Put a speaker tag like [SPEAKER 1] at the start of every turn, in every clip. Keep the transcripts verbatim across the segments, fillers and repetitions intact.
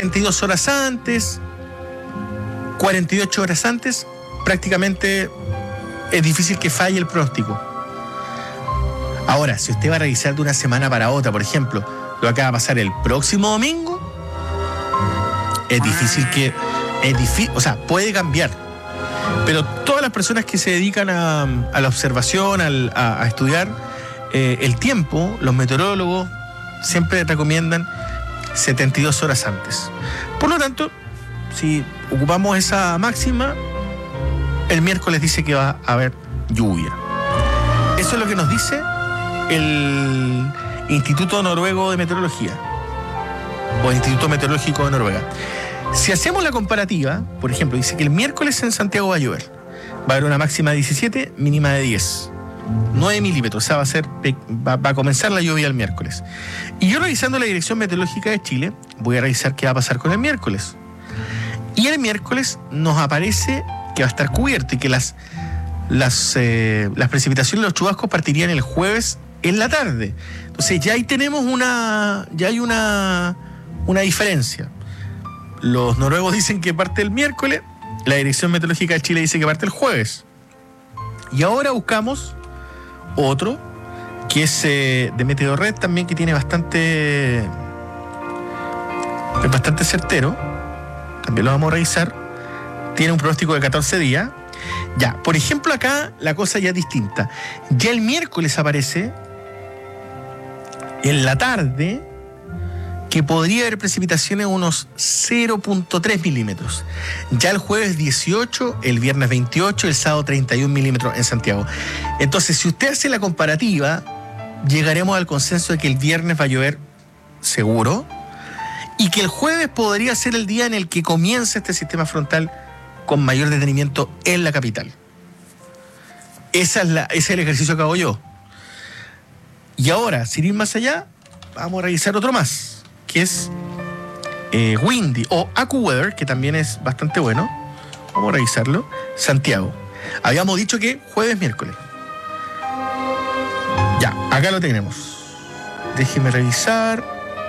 [SPEAKER 1] treinta y dos horas antes, cuarenta y ocho horas antes, prácticamente es difícil que falle el pronóstico. Ahora, si usted va a revisar de una semana para otra, por ejemplo, lo que acaba de pasar el próximo domingo, es difícil que... Es difícil, o sea, puede cambiar. Pero todas las personas que se dedican a, a la observación, al, a, a estudiar eh, el tiempo, los meteorólogos siempre recomiendan setenta y dos horas antes. Por lo tanto, si ocupamos esa máxima, el miércoles dice que va a haber lluvia. Eso es lo que nos dice el Instituto Noruego de Meteorología o el Instituto Meteorológico de Noruega. Si hacemos la comparativa, por ejemplo, dice que el miércoles en Santiago va a llover. Va a haber una máxima de diecisiete, mínima de diez. nueve milímetros, o sea, va a, ser, va, va a comenzar la lluvia el miércoles. Y yo, revisando la Dirección Meteorológica de Chile, voy a revisar qué va a pasar con el miércoles. Y el miércoles nos aparece que va a estar cubierto y que las, las, eh, las precipitaciones de los chubascos partirían el jueves en la tarde. Entonces ya ahí tenemos una, ya hay una, una diferencia. Los noruegos dicen que parte el miércoles, la Dirección Meteorológica de Chile dice que parte el jueves. Y ahora buscamos otro, que es eh, de Meteorred también, que tiene bastante, es bastante certero. También lo vamos a revisar. Tiene un pronóstico de catorce días. Ya, por ejemplo, acá la cosa ya es distinta. Ya el miércoles aparece en la tarde que podría haber precipitaciones unos cero punto tres milímetros. Ya el jueves dieciocho, el viernes veintiocho, el sábado treinta y un milímetros en Santiago. Entonces, si usted hace la comparativa, llegaremos al consenso de que el viernes va a llover seguro y que el jueves podría ser el día en el que comience este sistema frontal con mayor detenimiento en la capital. Esa es la, ese es el ejercicio que hago yo. Y ahora, sin ir más allá, vamos a revisar otro más, que es eh, Windy o AccuWeather, que también es bastante bueno. Vamos a revisarlo. Santiago. Habíamos dicho que jueves, miércoles. Ya, acá lo tenemos. Déjeme revisar.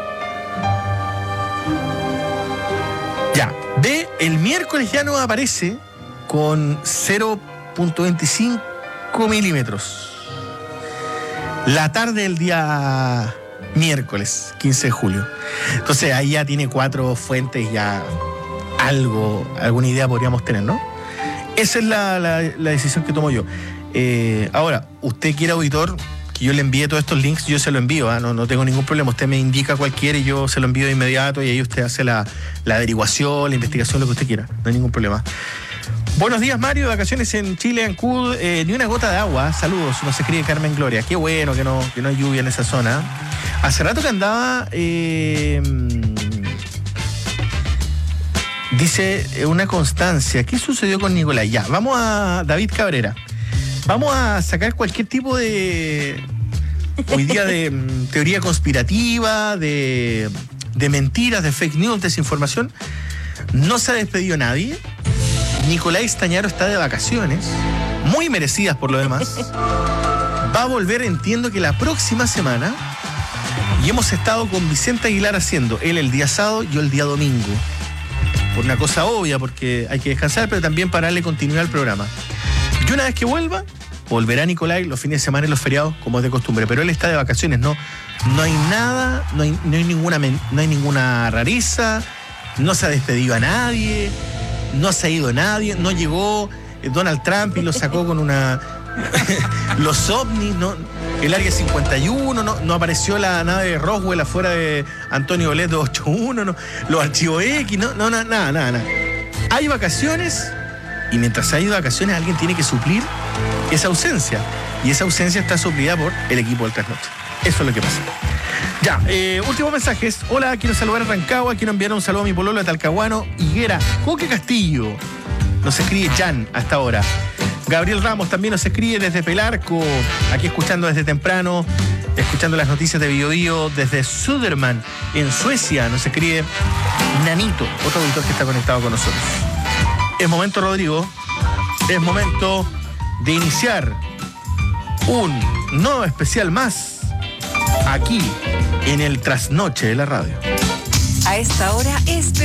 [SPEAKER 1] Ya, ve, el miércoles ya nos aparece con cero punto veinticinco milímetros. La tarde del día miércoles, quince de julio. Entonces ahí ya tiene cuatro fuentes, ya algo, alguna idea podríamos tener, ¿no? Esa es la, la, la decisión que tomo yo. Eh, ahora, usted quiere, auditor, que yo le envíe todos estos links, yo se lo envío, ¿eh? no, no tengo ningún problema. Usted me indica cualquiera y yo se lo envío de inmediato y ahí usted hace la, la averiguación, la investigación, lo que usted quiera. No hay ningún problema. Buenos días, Mario, vacaciones en Chile, Ancud, eh, ni una gota de agua, saludos, nos escribe Carmen Gloria, qué bueno que no, que no hay lluvia en esa zona. Hace rato que andaba, eh, dice una Constancia, ¿qué sucedió con Nicolás? Ya, vamos a David Cabrera, vamos a sacar cualquier tipo de, hoy día de um, teoría conspirativa, de, de mentiras, de fake news, desinformación. No se ha despedido nadie. Nicolás Stañaro está de vacaciones, muy merecidas por lo demás. Va a volver, entiendo que la próxima semana. Y hemos estado con Vicente Aguilar haciendo, él el día sábado, yo el día domingo. Por una cosa obvia, porque hay que descansar, pero también para darle continuidad al programa. Y una vez que vuelva, volverá Nicolás los fines de semana y los feriados, como es de costumbre. Pero él está de vacaciones, no, no hay nada, no hay, no hay ninguna, no hay ninguna rareza, no se ha despedido a nadie. No se ha ido nadie, no llegó Donald Trump y lo sacó con una... los ovnis, no, el área cincuenta y uno, no, no apareció la nave de Roswell afuera de Antonio Boleto ochenta y uno, no, los archivos X, no, no, nada, nada, nada. Hay vacaciones y mientras hay vacaciones alguien tiene que suplir esa ausencia. Y esa ausencia está suplida por el equipo del Trasnoche. Eso es lo que pasa. Ya, eh, últimos mensajes. Hola, quiero saludar a Rancagua, quiero enviar un saludo a mi pololo de Talcahuano, Higuera, Coque Castillo. Nos escribe Jan hasta ahora. Gabriel Ramos también nos escribe desde Pelarco, aquí escuchando desde temprano, escuchando las noticias de Bio Bio desde Söderman, en Suecia. Nos escribe Nanito, otro auditor que está conectado con nosotros. Es momento, Rodrigo, es momento de iniciar un nuevo especial más aquí en el Trasnoche de la radio.
[SPEAKER 2] A esta hora,